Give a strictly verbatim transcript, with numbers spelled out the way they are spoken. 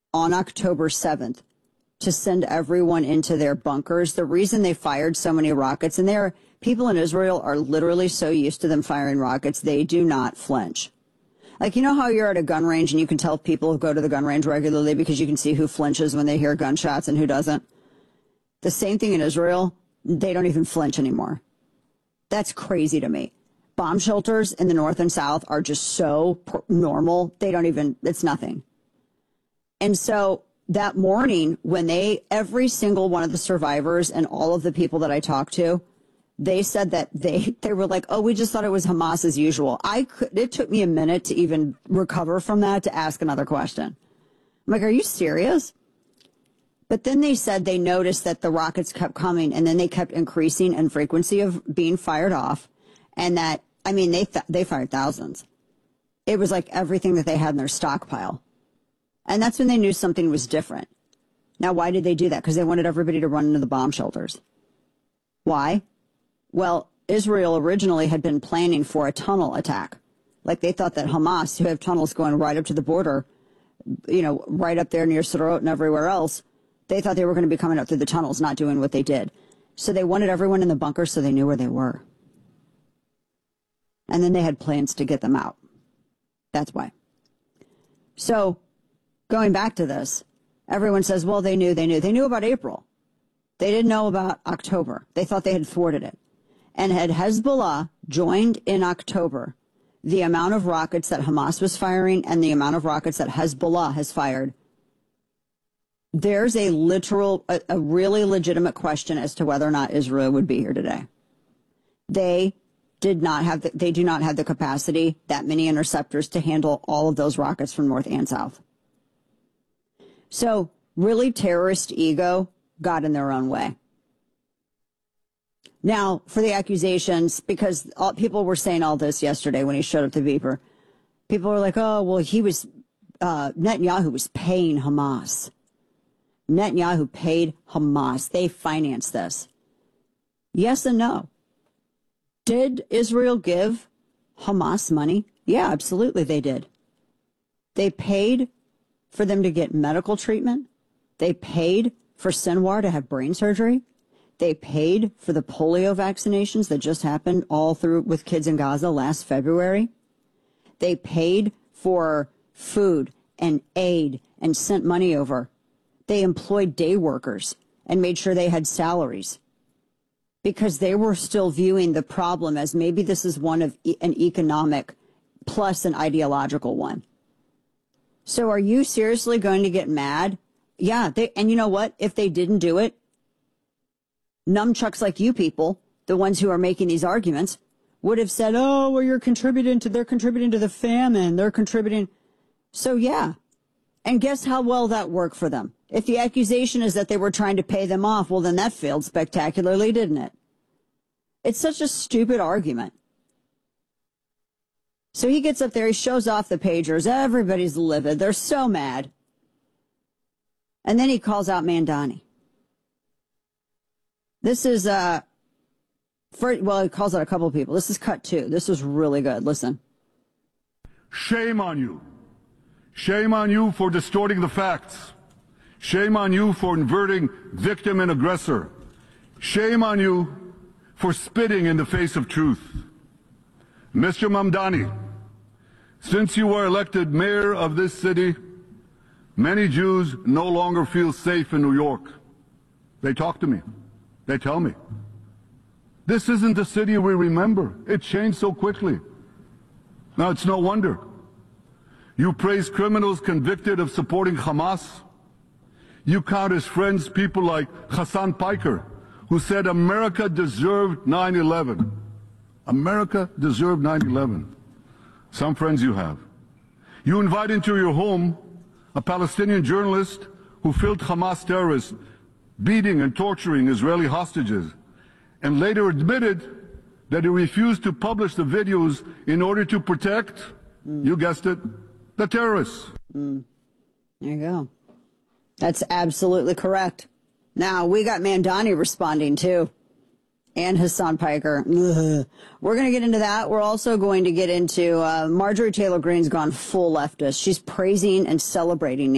on October seventh to send everyone into their bunkers. The reason they fired so many rockets, and there, people in Israel are literally so used to them firing rockets, they do not flinch. Like, you know how you're at a gun range and you can tell people who go to the gun range regularly because you can see who flinches when they hear gunshots and who doesn't? The same thing in Israel. They don't even flinch anymore. That's crazy to me. Bomb shelters in the north and south are just so pr- normal. They don't even, it's nothing. And so that morning when they, every single one of the survivors and all of the people that I talked to, they said that they, they were like, oh, we just thought it was Hamas as usual. I could, it took me a minute to even recover from that to ask another question. I'm like, are you serious? But then they said they noticed that the rockets kept coming and then they kept increasing in frequency of being fired off. And that, I mean, they, th- they fired thousands. It was like everything that they had in their stockpile. And that's when they knew something was different. Now, why did they do that? Because they wanted everybody to run into the bomb shelters. Why? Well, Israel originally had been planning for a tunnel attack. Like they thought that Hamas, who have tunnels going right up to the border, you know, right up there near Sderot and everywhere else, they thought they were going to be coming up through the tunnels, not doing what they did. So they wanted everyone in the bunker so they knew where they were. And then they had plans to get them out. That's why. So going back to this, everyone says, well, they knew, they knew. They knew about April. They didn't know about October. They thought they had thwarted it. And had Hezbollah joined in October, the amount of rockets that Hamas was firing and the amount of rockets that Hezbollah has fired, there's a literal, a, a really legitimate question as to whether or not Israel would be here today. They did not have, the, they do not have the capacity, that many interceptors, to handle all of those rockets from north and south. So really, terrorist ego got in their own way. Now, for the accusations, because all, people were saying all this yesterday when he showed up to Beeper. People were like, oh, well, he was, uh, Netanyahu was paying Hamas. Netanyahu paid Hamas. They financed this. Yes and no. Did Israel give Hamas money? Yeah, absolutely they did. They paid for them to get medical treatment. They paid for Sinwar to have brain surgery. They paid for the polio vaccinations that just happened all through with kids in Gaza last February. They paid for food and aid and sent money over. They employed day workers and made sure they had salaries because they were still viewing the problem as maybe this is one of e- an economic plus an ideological one. So are you seriously going to get mad? Yeah. They, and you know what? If they didn't do it, numchucks like you people, the ones who are making these arguments, would have said, oh, well, you're contributing to, they're contributing to the famine. They're contributing. So, yeah. And guess how well that worked for them? If the accusation is that they were trying to pay them off, well, then that failed spectacularly, didn't it? It's such a stupid argument. So he gets up there, he shows off the pagers. Everybody's livid. They're so mad. And then he calls out Mandani. This is, uh, for, well, he calls out a couple of people. This is cut two. This was really good. Listen. Shame on you. Shame on you for distorting the facts. Shame on you for inverting victim and aggressor. Shame on you for spitting in the face of truth. Mister Mamdani, since you were elected mayor of this city, many Jews no longer feel safe in New York. They talk to me. They tell me. This isn't the city we remember. It changed so quickly. Now, it's no wonder. You praise criminals convicted of supporting Hamas. You count as friends people like Hassan Piker, who said America deserved nine eleven. America deserved nine eleven. Some friends you have. You invite into your home a Palestinian journalist who filmed Hamas terrorists beating and torturing Israeli hostages, and later admitted that he refused to publish the videos in order to protect, mm. you guessed it, the terrorists. Mm. There you go. That's absolutely correct. Now, we got Mandani responding, too. And Hassan Piker. Ugh. We're going to get into that. We're also going to get into uh, Marjorie Taylor Greene's gone full leftist. She's praising and celebrating